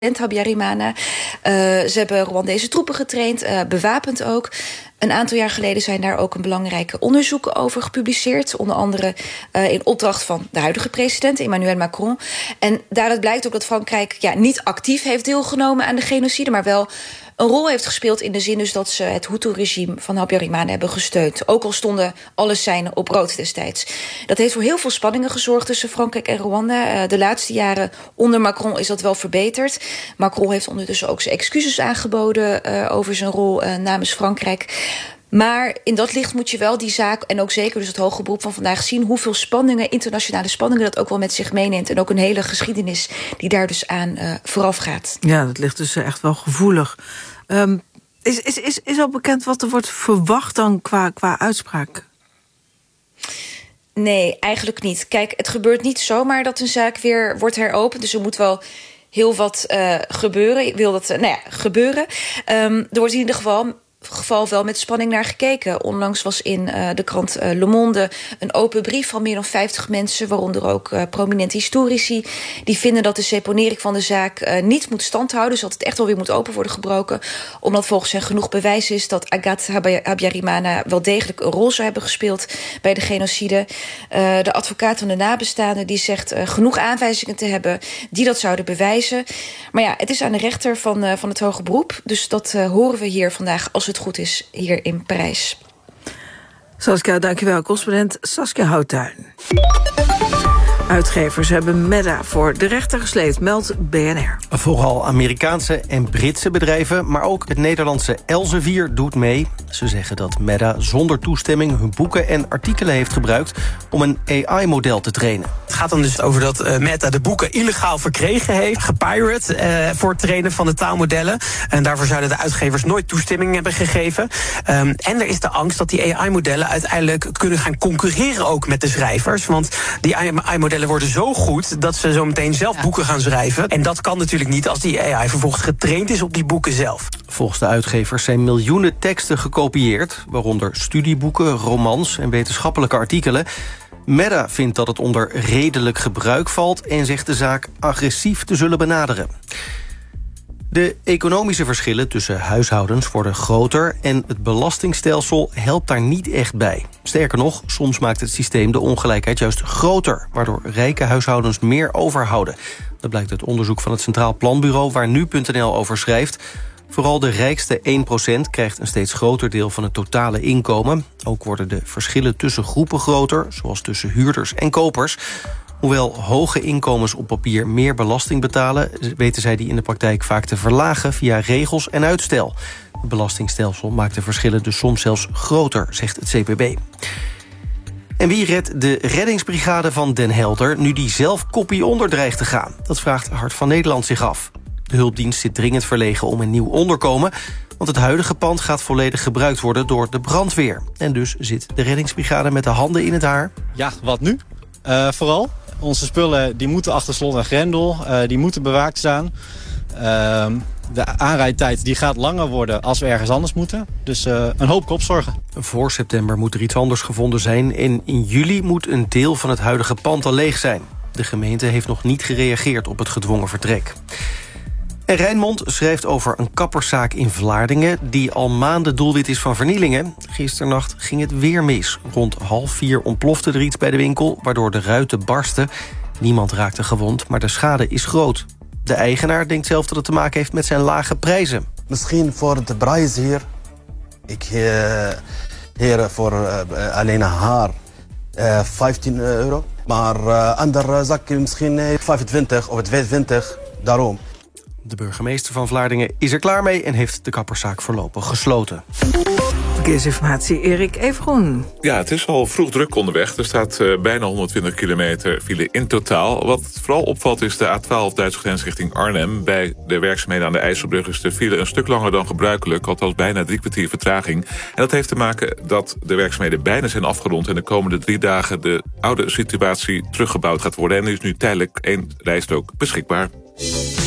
Habyarimana. Ze hebben Rwandese troepen getraind, bewapend ook. Een aantal jaar geleden zijn daar ook een belangrijke onderzoeken over gepubliceerd. Onder andere in opdracht van de huidige president, Emmanuel Macron. En daaruit blijkt ook dat Frankrijk niet actief heeft deelgenomen aan de genocide, maar wel een rol heeft gespeeld in de zin dus dat ze het Hutu-regime van Habyarimana hebben gesteund. Ook al stonden alle seinen op rood destijds. Dat heeft voor heel veel spanningen gezorgd tussen Frankrijk en Rwanda. De laatste jaren onder Macron is dat wel verbeterd. Macron heeft ondertussen ook zijn excuses aangeboden over zijn rol namens Frankrijk. Maar in dat licht moet je wel die zaak, en ook zeker dus het hoge beroep van vandaag, zien hoeveel spanningen, internationale spanningen, dat ook wel met zich meeneemt. En ook een hele geschiedenis die daar dus aan vooraf gaat. Ja, dat ligt dus echt wel gevoelig. Is al bekend wat er wordt verwacht dan qua uitspraak? Nee, eigenlijk niet. Kijk, het gebeurt niet zomaar dat een zaak weer wordt heropend. Dus er moet wel heel wat gebeuren. Ik wil dat gebeuren. Er wordt in ieder geval wel met spanning naar gekeken. Onlangs was in de krant Le Monde een open brief van meer dan 50 mensen, waaronder ook prominente historici, die vinden dat de seponering van de zaak niet moet standhouden, dus dat het echt wel weer moet open worden gebroken, omdat volgens hen genoeg bewijs is dat Agathe Habyarimana wel degelijk een rol zou hebben gespeeld bij de genocide. De advocaat van de nabestaanden die zegt genoeg aanwijzingen te hebben die dat zouden bewijzen. Maar ja, het is aan de rechter van het hoge beroep, dus dat horen we hier vandaag, als het goed is, hier in Parijs. Saskia, dankjewel. Correspondent Saskia Houttuin. Uitgevers hebben Meta voor de rechter gesleept, meldt BNR. Vooral Amerikaanse en Britse bedrijven, maar ook het Nederlandse Elsevier doet mee. Ze zeggen dat Meta zonder toestemming hun boeken en artikelen heeft gebruikt om een AI-model te trainen. Het gaat dan dus over dat Meta de boeken illegaal verkregen heeft, gepirate, voor het trainen van de taalmodellen. En daarvoor zouden de uitgevers nooit toestemming hebben gegeven. En er is de angst dat die AI-modellen uiteindelijk kunnen gaan concurreren ook met de schrijvers. Want die AI-modellen worden zo goed dat ze zo meteen zelf boeken gaan schrijven. En dat kan natuurlijk niet als die AI vervolgens getraind is op die boeken zelf. Volgens de uitgevers zijn miljoenen teksten gekopieerd, waaronder studieboeken, romans en wetenschappelijke artikelen. Meta vindt dat het onder redelijk gebruik valt en zegt de zaak agressief te zullen benaderen. De economische verschillen tussen huishoudens worden groter en het belastingstelsel helpt daar niet echt bij. Sterker nog, soms maakt het systeem de ongelijkheid juist groter, waardoor rijke huishoudens meer overhouden. Dat blijkt uit onderzoek van het Centraal Planbureau, waar nu.nl over schrijft. Vooral de rijkste 1% krijgt een steeds groter deel van het totale inkomen. Ook worden de verschillen tussen groepen groter, zoals tussen huurders en kopers. Hoewel hoge inkomens op papier meer belasting betalen, weten zij die in de praktijk vaak te verlagen via regels en uitstel. Het belastingstelsel maakt de verschillen dus soms zelfs groter, zegt het CPB. En wie redt de reddingsbrigade van Den Helder nu die zelf koppie onder dreigt te gaan? Dat vraagt Hart van Nederland zich af. De hulpdienst zit dringend verlegen om een nieuw onderkomen, want het huidige pand gaat volledig gebruikt worden door de brandweer. En dus zit de reddingsbrigade met de handen in het haar. Ja, wat nu? Vooral. Onze spullen die moeten achter slot en grendel, die moeten bewaakt staan. De aanrijdtijd die gaat langer worden als we ergens anders moeten. Dus een hoop kopzorgen. Voor september moet er iets anders gevonden zijn en in juli moet een deel van het huidige pand al leeg zijn. De gemeente heeft nog niet gereageerd op het gedwongen vertrek. En Rijnmond schrijft over een kapperszaak in Vlaardingen die al maanden doelwit is van vernielingen. Gisternacht ging het weer mis. Rond 3:30 ontplofte er iets bij de winkel, waardoor de ruiten barsten. Niemand raakte gewond, maar de schade is groot. De eigenaar denkt zelf dat het te maken heeft met zijn lage prijzen. Misschien voor de prijs hier. Hier voor alleen haar 15 euro. Maar andere zakken misschien 25 of 22, daarom. De burgemeester van Vlaardingen is er klaar mee en heeft de kapperszaak voorlopig gesloten. Verkeersinformatie, Erik Evengroen. Ja, het is al vroeg druk onderweg. Er staat bijna 120 kilometer file in totaal. Wat vooral opvalt is de A12 Duitse grens richting Arnhem. Bij de werkzaamheden aan de IJsselbrug is de file een stuk langer dan gebruikelijk. Althans bijna 3 kwartier vertraging. En dat heeft te maken dat de werkzaamheden bijna zijn afgerond. En de komende 3 dagen de oude situatie teruggebouwd gaat worden. En er is nu tijdelijk 1 rijstrook beschikbaar.